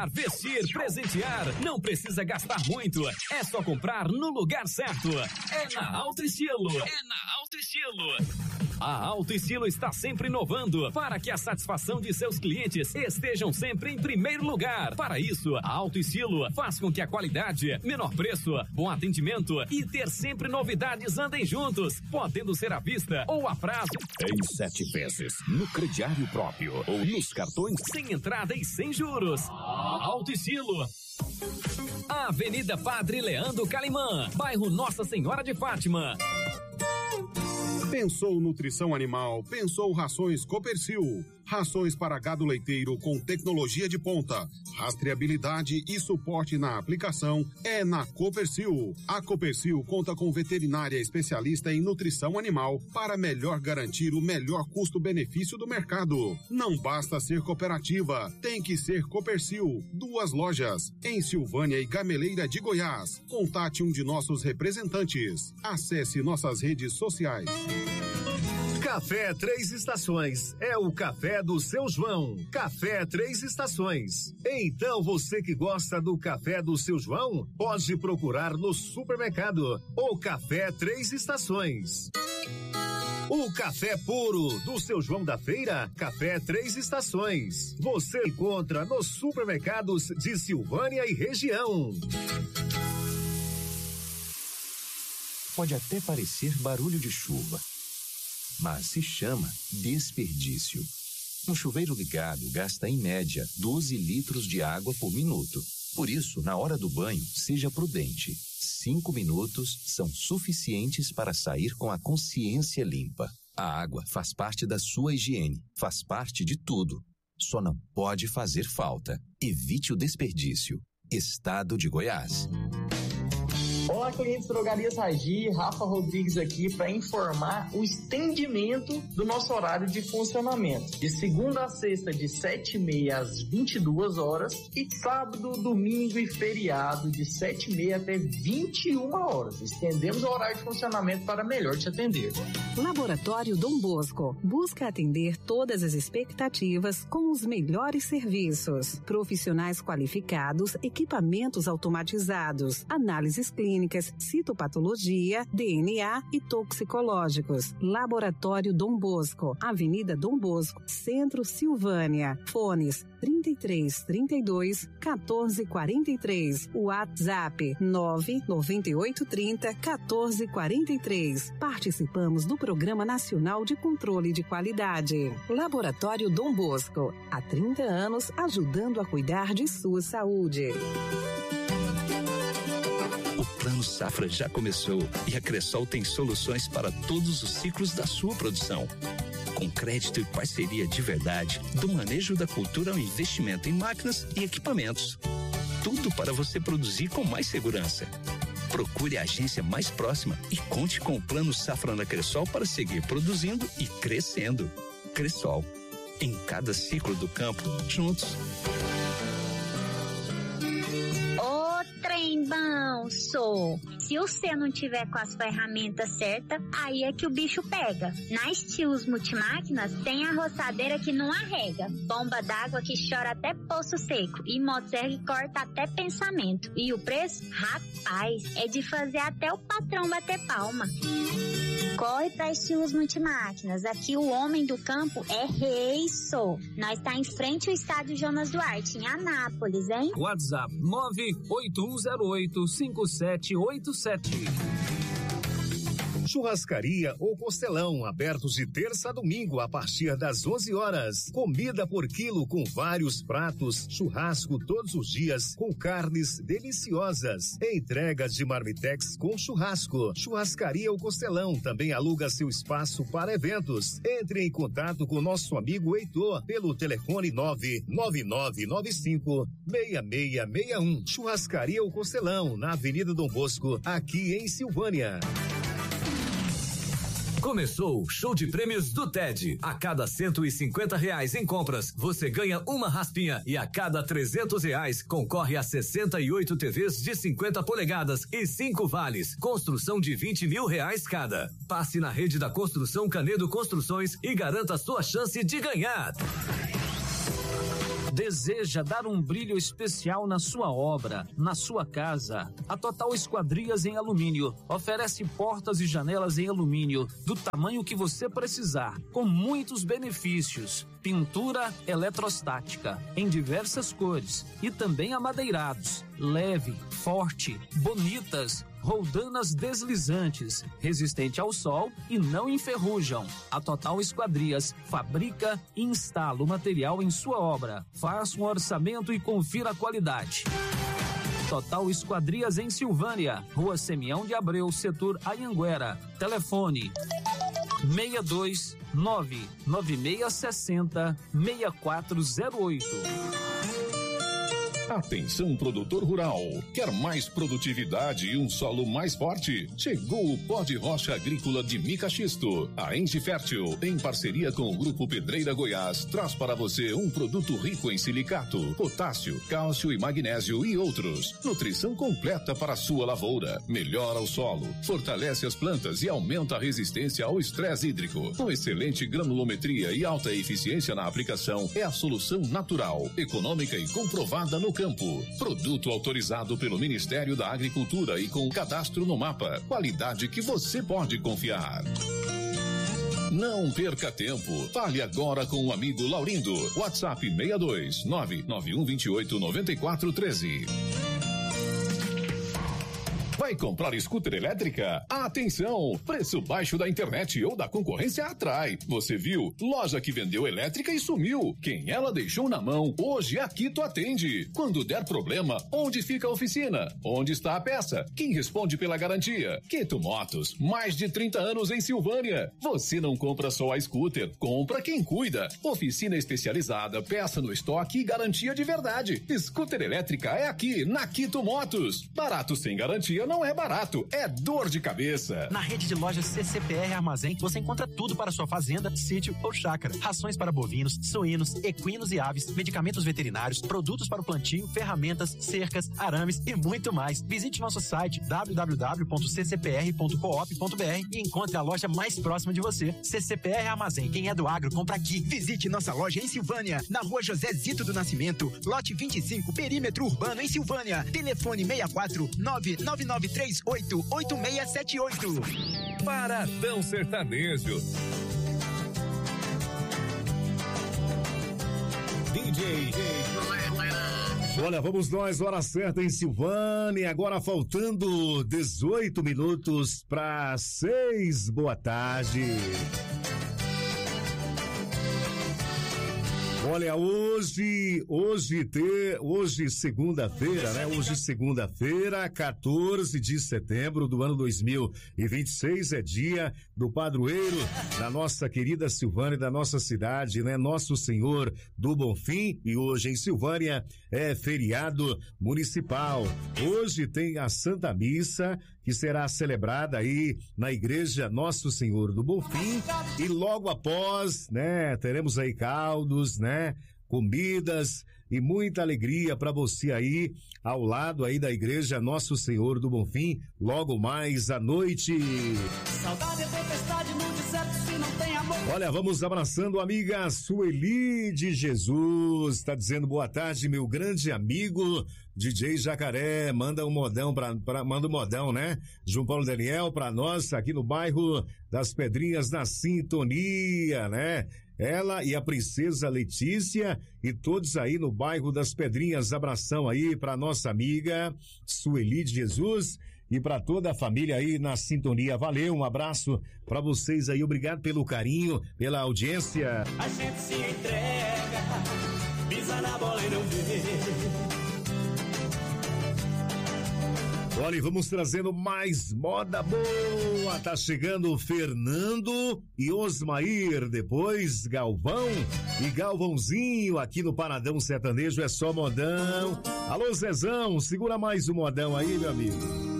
Vestir, presentear, não precisa gastar muito, é só comprar no lugar certo. É na Alto Estilo. A Alto Estilo está sempre inovando para que a satisfação de seus clientes estejam sempre em primeiro lugar. Para isso, a Alto Estilo faz com que a qualidade, menor preço, bom atendimento e ter sempre novidades andem juntos, podendo ser à vista ou a prazo. Em 7 vezes, no crediário próprio ou nos cartões. Sem entrada e sem juros. Alto Estilo. Avenida Padre Leandro Calimã, bairro Nossa Senhora de Fátima. Pensou nutrição animal, pensou rações Copercil. Rações para gado leiteiro com tecnologia de ponta, rastreabilidade e suporte na aplicação é na Copercil. A Copercil conta com veterinária especialista em nutrição animal para melhor garantir o melhor custo-benefício do mercado. Não basta ser cooperativa, tem que ser Copercil. 2 lojas, em Silvânia e Gameleira de Goiás. Contate um de nossos representantes. Acesse nossas redes sociais. Café 3 Estações é o café do seu João. Café 3 Estações. Então você que gosta do café do seu João, pode procurar no supermercado o Café 3 Estações. O café puro do seu João da Feira, Café 3 Estações. Você encontra nos supermercados de Silvânia e região. Pode até parecer barulho de chuva, mas se chama desperdício. Um chuveiro ligado gasta em média 12 litros de água por minuto. Por isso, na hora do banho, seja prudente. 5 minutos são suficientes para sair com a consciência limpa. A água faz parte da sua higiene, faz parte de tudo. Só não pode fazer falta. Evite o desperdício. Estado de Goiás. Olá, clientes Drogarias Ragi, Rafa Rodrigues aqui para informar o estendimento do nosso horário de funcionamento. De segunda a sexta, de 7h30 às 22 horas e sábado, domingo e feriado, de 7h30 até 21 horas. Estendemos o horário de funcionamento para melhor te atender. Laboratório Dom Bosco busca atender todas as expectativas com os melhores serviços. Profissionais qualificados, equipamentos automatizados, análises clínicas, citopatologia, DNA e toxicológicos. Laboratório Dom Bosco, Avenida Dom Bosco, Centro, Silvânia. Fones 3332 1443. WhatsApp 99830 1443. Participamos do Programa Nacional de Controle de Qualidade. Laboratório Dom Bosco, há 30 anos ajudando a cuidar de sua saúde. O Plano Safra já começou e a Cressol tem soluções para todos os ciclos da sua produção. Com crédito e parceria de verdade, do manejo da cultura ao investimento em máquinas e equipamentos. Tudo para você produzir com mais segurança. Procure a agência mais próxima e conte com o Plano Safra da Cressol para seguir produzindo e crescendo. Cressol, em cada ciclo do campo, juntos. Trem bom, sou. Se você não tiver com as ferramentas certas, aí é que o bicho pega. Na Estilos Multimáquinas tem a roçadeira que não arrega, bomba d'água que chora até poço seco e motosserra que corta até pensamento. E o preço? Rapaz, é de fazer até o patrão bater palma. Corre pra Estilos Multimáquinas, aqui o homem do campo é rei, sou. Nós tá em frente ao estádio Jonas Duarte, em Anápolis, hein? WhatsApp 981085787. Churrascaria ou Costelão, abertos de terça a domingo a partir das 11 horas. Comida por quilo com vários pratos, churrasco todos os dias com carnes deliciosas. Entregas de marmitex com churrasco. Churrascaria ou Costelão também aluga seu espaço para eventos. Entre em contato com nosso amigo Heitor pelo telefone 99995-6661. Churrascaria ou Costelão, na Avenida Dom Bosco, aqui em Silvânia. Começou o show de prêmios do TED. A cada R$150 em compras, você ganha uma raspinha e a cada R$300 concorre a 68 TVs de 50 polegadas e 5 vales. Construção de R$20 mil cada. Passe na rede da Construção Canedo Construções e garanta a sua chance de ganhar. Deseja dar um brilho especial na sua obra, na sua casa? A Total Esquadrias em Alumínio oferece portas e janelas em alumínio do tamanho que você precisar, com muitos benefícios. Pintura eletrostática em diversas cores e também amadeirados, leve, forte, bonitas, roldanas deslizantes, resistente ao sol e não enferrujam. A Total Esquadrias fabrica e instala o material em sua obra. Faça um orçamento e confira a qualidade. Total Esquadrias em Silvânia, Rua Semião de Abreu, setor Anhanguera. Telefone 62996606408. Atenção, produtor rural. Quer mais produtividade e um solo mais forte? Chegou o pó de rocha agrícola de mica xisto. A Enge Fértil, em parceria com o Grupo Pedreira Goiás, traz para você um produto rico em silicato, potássio, cálcio e magnésio e outros. Nutrição completa para a sua lavoura. Melhora o solo, fortalece as plantas e aumenta a resistência ao estresse hídrico. Com excelente granulometria e alta eficiência na aplicação, é a solução natural, econômica e comprovada no campo. Produto autorizado pelo Ministério da Agricultura e com cadastro no mapa. Qualidade que você pode confiar. Não perca tempo. Fale agora com o amigo Laurindo. WhatsApp 62 99128 9413. Vai comprar scooter elétrica? Atenção! Preço baixo da internet ou da concorrência atrai. Você viu? Loja que vendeu elétrica e sumiu. Quem ela deixou na mão, hoje a Quito atende. Quando der problema, onde fica a oficina? Onde está a peça? Quem responde pela garantia? Quito Motos, mais de 30 anos em Silvânia. Você não compra só a scooter, compra quem cuida. Oficina especializada, peça no estoque e garantia de verdade. Scooter elétrica é aqui, na Quito Motos. Barato sem garantia não é barato, é dor de cabeça. Na rede de lojas CCPR Armazém, você encontra tudo para sua fazenda, sítio ou chácara. Rações para bovinos, suínos, equinos e aves, medicamentos veterinários, produtos para o plantio, ferramentas, cercas, arames e muito mais. Visite nosso site www.ccpr.coop.br e encontre a loja mais próxima de você. CCPR Armazém, quem é do agro, compra aqui. Visite nossa loja em Silvânia, na rua José Zito do Nascimento, lote 25, perímetro urbano em Silvânia. Telefone 64999388678. Paradão Sertanejo. DJ. Olha, vamos nós, hora certa em Silvânia, agora faltando 18 minutos para 6. Boa tarde. Olha, hoje segunda-feira, né? Hoje segunda-feira, 14 de setembro do ano 2026, é dia do padroeiro da nossa querida Silvânia, da nossa cidade, né? Nosso Senhor do Bonfim, e hoje em Silvânia é feriado municipal. Hoje tem a Santa Missa, que será celebrada aí na igreja Nosso Senhor do Bonfim, e logo após, né, teremos aí caldos, né, comidas e muita alegria para você aí ao lado aí da igreja Nosso Senhor do Bonfim, logo mais à noite. Saudade é tempestade no deserto se não tem amor. Olha, vamos abraçando a amiga Sueli de Jesus, tá dizendo boa tarde, meu grande amigo DJ Jacaré, manda um modão manda um modão, né? João Paulo Daniel pra nós aqui no bairro das Pedrinhas, na sintonia, né? Ela e a princesa Letícia e todos aí no bairro das Pedrinhas, abração aí pra nossa amiga Sueli de Jesus e pra toda a família aí na sintonia. Valeu, um abraço pra vocês aí, obrigado pelo carinho, pela audiência. A gente se entrega, pisa na bola e não vê. Olha, e vamos trazendo mais moda boa. Tá chegando o Fernando e Osmair, depois Galvão e Galvãozinho aqui no Paradão Sertanejo. É só modão. Alô, Zezão, segura mais um modão aí, meu amigo.